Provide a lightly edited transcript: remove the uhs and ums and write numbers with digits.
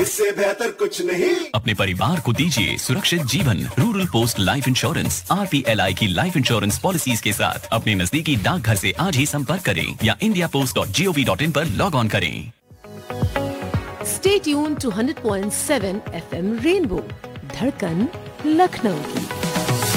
इससे बेहतर कुछ नहीं। अपने परिवार को दीजिए सुरक्षित जीवन। Rural post life insurance RPLI की लाइफ इंश्योरेंस पॉलिसीज के साथ अपने नजदीकी डाकघर से आज ही संपर्क करें या indiapost.gov.in पर लॉग ऑन करें। Stay tuned to 100.7 FM Rainbow, धड़कन लखनऊ की।